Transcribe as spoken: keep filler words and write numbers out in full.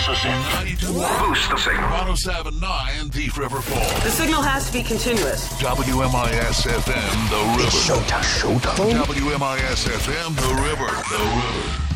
process it. ninety-two Boost the signal. one oh seven point nine Deep River Falls. The signal has to be continuous. W M I S F M, The River. Showtime. Showtime. W M I S F M, The River. The River.